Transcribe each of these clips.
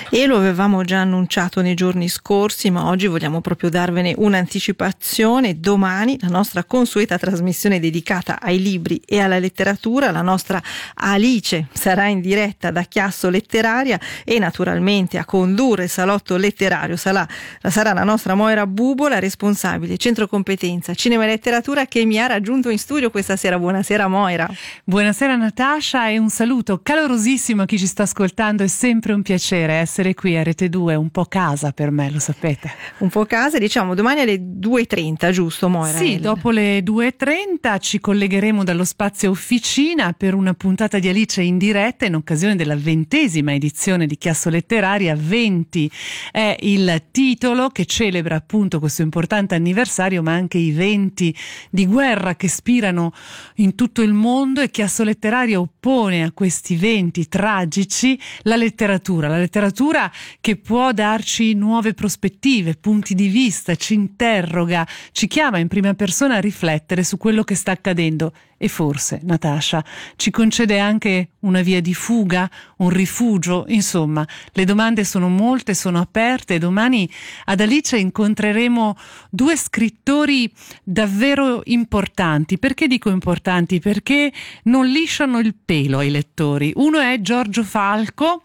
E lo avevamo già annunciato nei giorni scorsi, ma oggi vogliamo proprio darvene un'anticipazione. Domani la nostra consueta trasmissione dedicata ai libri e alla letteratura, la nostra Alice sarà in diretta da Chiasso Letteraria e naturalmente a condurre il salotto letterario sarà la nostra Moira Bubola, responsabile Centro Competenza Cinema e Letteratura, che mi ha raggiunto in studio questa sera. Buonasera Moira. Buonasera Natascia e un saluto calorosissimo a chi ci sta ascoltando. È sempre un piacere essere qui a Rete 2, un po' casa per me, lo sapete. Un po' casa, diciamo domani alle 2:30, giusto Moira? Sì, dopo le 2:30 ci collegheremo dallo spazio Officina per una puntata di Alice in diretta in occasione della 20ª edizione di Chiasso Letteraria. 20 è il titolo che celebra appunto questo importante anniversario, ma anche i venti di guerra che spirano in tutto il mondo, e Chiasso Letteraria oppone a questi venti tragici la letteratura che può darci nuove prospettive, punti di vista, ci interroga, ci chiama in prima persona a riflettere su quello che sta accadendo e forse, Natascia, ci concede anche una via di fuga, un rifugio. Insomma, le domande sono molte, sono aperte, e domani ad Alice incontreremo due scrittori davvero importanti. Perché dico importanti? Perché non lisciano il pelo ai lettori. Uno è Giorgio Falco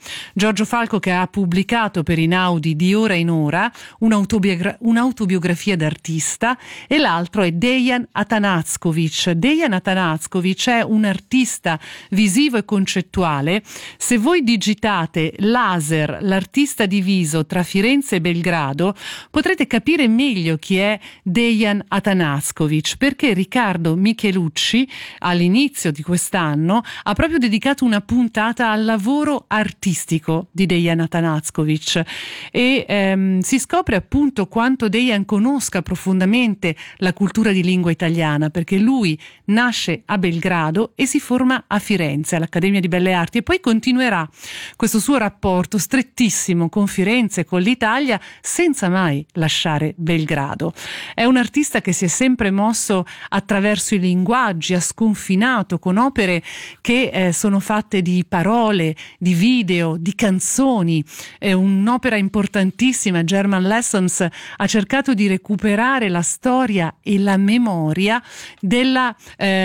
che ha pubblicato per Inaudi Di ora in ora un'autobiografia d'artista, e l'altro è Dejan Atanackovic. Dejan Atanackovic è un artista visivo e concettuale. Se voi digitate laser, l'artista diviso tra Firenze e Belgrado, potrete capire meglio chi è Dejan Atanackovic, perché Riccardo Michelucci all'inizio di quest'anno ha proprio dedicato una puntata al lavoro artistico di Dejan Atanackovic, e si scopre appunto quanto Dejan conosca profondamente la cultura di lingua italiana, perché lui nasce a Belgrado e si forma a Firenze all'Accademia di Belle Arti, e poi continuerà questo suo rapporto strettissimo con Firenze e con l'Italia senza mai lasciare Belgrado. È un artista che si è sempre mosso attraverso i linguaggi, ha sconfinato con opere che sono fatte di parole, di video, di canzoni. È un'opera importantissima. German Lessons ha cercato di recuperare la storia e la memoria della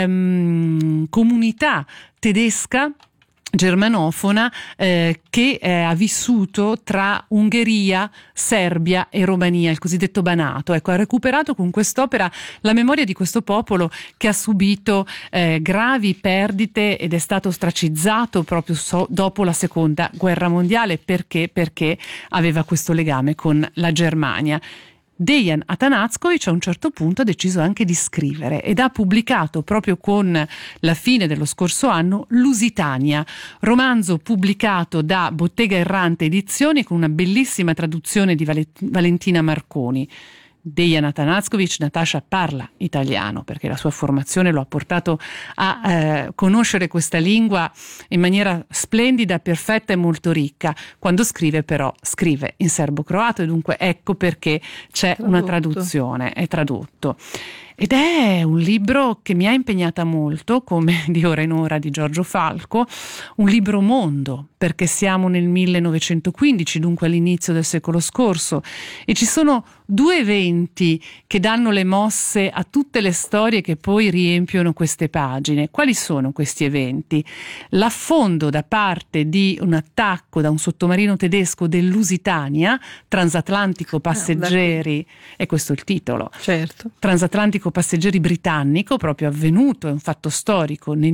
comunità tedesca germanofona che ha vissuto tra Ungheria, Serbia e Romania, il cosiddetto Banato. Ecco, ha recuperato con quest'opera la memoria di questo popolo che ha subito gravi perdite ed è stato ostracizzato proprio dopo la seconda guerra mondiale. Perché aveva questo legame con la Germania. Dejan Atanackovic a un certo punto ha deciso anche di scrivere ed ha pubblicato proprio con la fine dello scorso anno Lusitania, romanzo pubblicato da Bottega Errante Edizioni con una bellissima traduzione di Valentina Marconi. Dejan Atanackovic, Natascia, parla italiano perché la sua formazione lo ha portato a conoscere questa lingua in maniera splendida, perfetta e molto ricca. Quando scrive però scrive in serbo-croato, e dunque ecco perché c'è una traduzione, è tradotto. Ed è un libro che mi ha impegnata molto, come Di ora in ora di Giorgio Falco, un libro mondo, perché siamo nel 1915, dunque all'inizio del secolo scorso, e ci sono due eventi che danno le mosse a tutte le storie che poi riempiono queste pagine. Quali sono questi eventi? L'affondo da parte di un attacco da un sottomarino tedesco del Lusitania, transatlantico passeggeri, e questo è il titolo, certo, transatlantico passeggeri britannico, proprio avvenuto, è un fatto storico, nel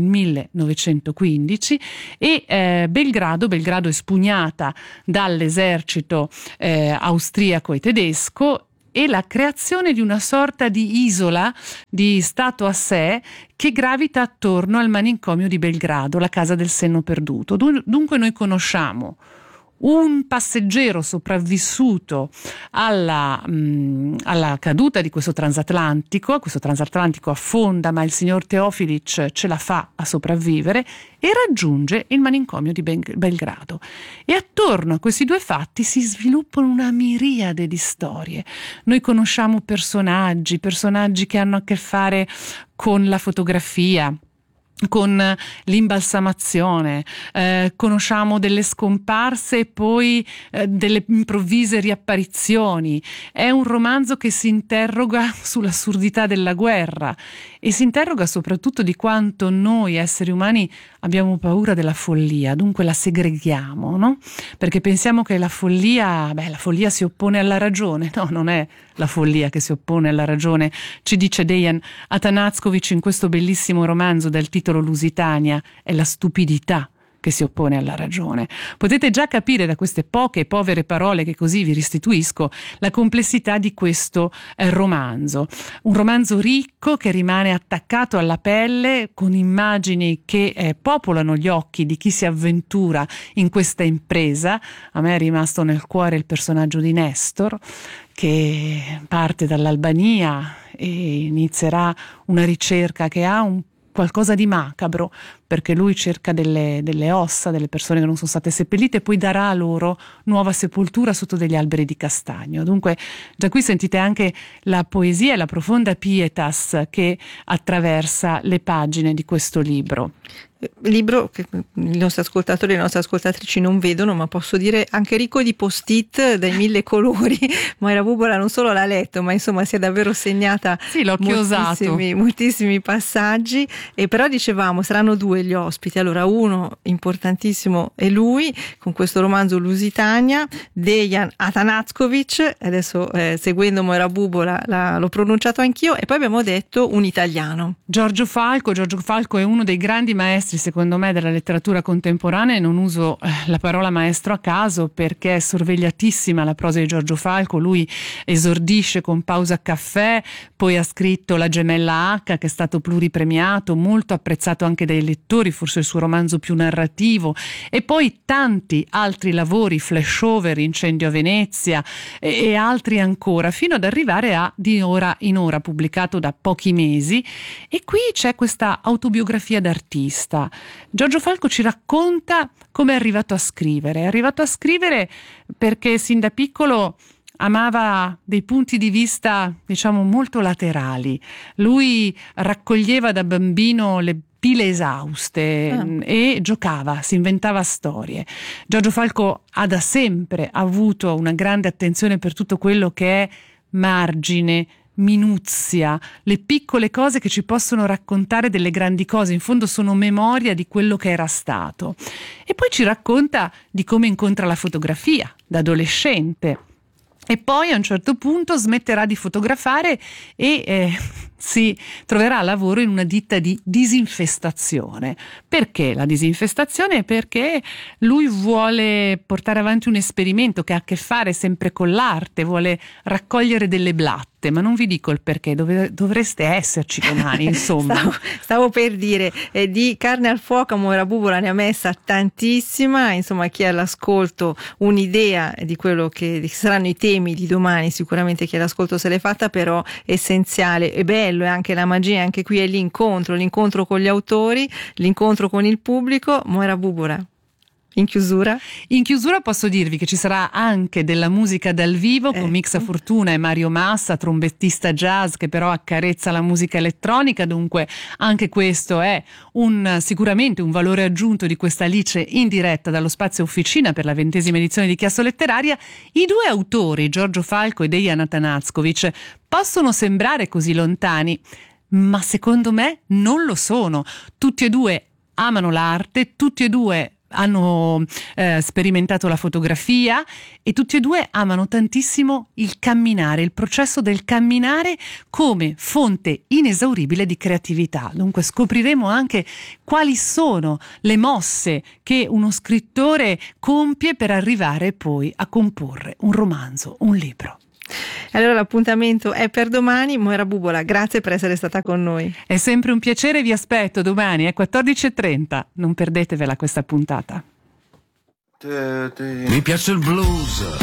1915, e Belgrado espugnata dall'esercito austriaco e tedesco, e la creazione di una sorta di isola, di stato a sé, che gravita attorno al manicomio di Belgrado, la casa del senno perduto. Dunque noi conosciamo un passeggero sopravvissuto alla caduta di questo transatlantico affonda, ma il signor Teofilic ce la fa a sopravvivere e raggiunge il manicomio di Belgrado. E attorno a questi due fatti si sviluppano una miriade di storie. Noi conosciamo personaggi che hanno a che fare con la fotografia, con l'imbalsamazione, conosciamo delle scomparse e poi delle improvvise riapparizioni. È un romanzo che si interroga sull'assurdità della guerra e si interroga soprattutto di quanto noi esseri umani abbiamo paura della follia, dunque la segreghiamo, no? Perché pensiamo che la follia si oppone alla ragione. No, non è la follia che si oppone alla ragione, ci dice Dejan Atanackovic in questo bellissimo romanzo dal titolo Lusitania, è la stupidità che si oppone alla ragione. Potete già capire da queste poche e povere parole che così vi restituisco la complessità di questo romanzo. Un romanzo ricco che rimane attaccato alla pelle con immagini che popolano gli occhi di chi si avventura in questa impresa. A me è rimasto nel cuore il personaggio di Nestor, che parte dall'Albania e inizierà una ricerca che ha qualcosa di macabro, perché lui cerca delle ossa delle persone che non sono state seppellite e poi darà loro nuova sepoltura sotto degli alberi di castagno. Dunque già qui sentite anche la poesia e la profonda pietas che attraversa le pagine di questo libro. Libro che i nostri ascoltatori e le nostre ascoltatrici non vedono, ma posso dire anche ricco di post-it dai 1000 colori. Moira Bubola non solo l'ha letto, ma insomma si è davvero segnata moltissimi passaggi. E però dicevamo saranno due gli ospiti. Allora uno importantissimo è lui con questo romanzo Lusitania, Dejan Atanackovic, adesso seguendo Moira Bubola l'ho pronunciato anch'io, e poi abbiamo detto un italiano, Giorgio Falco è uno dei grandi maestri secondo me della letteratura contemporanea, e non uso la parola maestro a caso perché è sorvegliatissima la prosa di Giorgio Falco. Lui esordisce con Pausa Caffè, poi ha scritto La gemella H, che è stato pluripremiato, molto apprezzato anche dai lettori, forse il suo romanzo più narrativo, e poi tanti altri lavori, Flashover, Incendio a Venezia e altri ancora, fino ad arrivare a Di ora in ora, pubblicato da pochi mesi. E qui c'è questa autobiografia d'artista. Giorgio Falco ci racconta come è arrivato a scrivere. È arrivato a scrivere perché sin da piccolo amava dei punti di vista, diciamo, molto laterali. Lui raccoglieva da bambino le pile esauste e giocava, si inventava storie. Giorgio Falco ha da sempre avuto una grande attenzione per tutto quello che è margine, minuzia, le piccole cose che ci possono raccontare delle grandi cose. In fondo sono memoria di quello che era stato. E poi ci racconta di come incontra la fotografia da adolescente, e poi a un certo punto smetterà di fotografare e si troverà lavoro in una ditta di disinfestazione. Perché la disinfestazione? Perché lui vuole portare avanti un esperimento che ha a che fare sempre con l'arte, vuole raccogliere delle blatte, ma non vi dico il perché, dovreste esserci domani, insomma. Stavo per dire, di carne al fuoco Moira Bubola ne ha messa tantissima, insomma chi è all'ascolto un'idea di quello che saranno i temi di domani, sicuramente chi è all'ascolto se l'è fatta, però essenziale e bello è anche la magia, anche qui è l'incontro con gli autori, l'incontro con il pubblico. Moira Bubola, in chiusura posso dirvi che ci sarà anche della musica dal vivo con Mixa Fortuna e Mario Massa, trombettista jazz che però accarezza la musica elettronica, dunque anche questo è sicuramente un valore aggiunto di questa Alice in diretta dallo Spazio Officina per la 20ª edizione di Chiasso Letteraria. I due autori, Giorgio Falco e Dejan Atanackovic, possono sembrare così lontani, ma secondo me non lo sono. Tutti e due amano l'arte, tutti e due hanno sperimentato la fotografia e tutti e due amano tantissimo il camminare, il processo del camminare come fonte inesauribile di creatività. Dunque scopriremo anche quali sono le mosse che uno scrittore compie per arrivare poi a comporre un romanzo, un libro. Allora l'appuntamento è per domani. Moira Bubola, grazie per essere stata con noi. È sempre un piacere, vi aspetto domani 14:30. Non perdetevela questa puntata. Mi piace il blues,